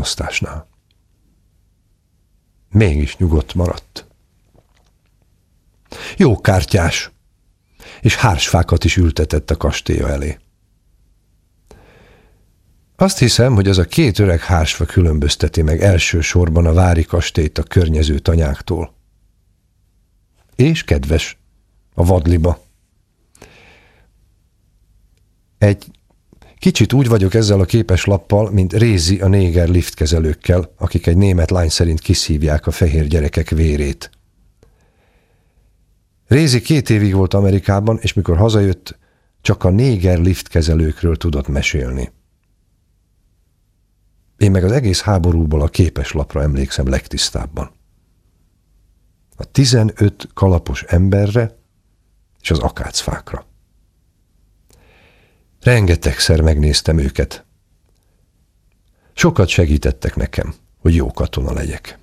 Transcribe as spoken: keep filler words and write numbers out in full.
akasztásnál. Mégis nyugodt maradt. Jó kártyás, és hársfákat is ültetett a kastélya elé. Azt hiszem, hogy az a két öreg hársfa különbözteti meg elsősorban a vári kastélyt a környező tanyáktól. És kedves, a vadliba. Egy kicsit úgy vagyok ezzel a képeslappal, mint Rézi a néger liftkezelőkkel, akik egy német lány szerint kiszívják a fehér gyerekek vérét. Rézi két évig volt Amerikában, és mikor hazajött, csak a néger liftkezelőkről tudott mesélni. Én meg az egész háborúból a képeslapra emlékszem legtisztábban. A tizenöt kalapos emberre és az akácfákra. Rengetegszer megnéztem őket. Sokat segítettek nekem, hogy jó katona legyek.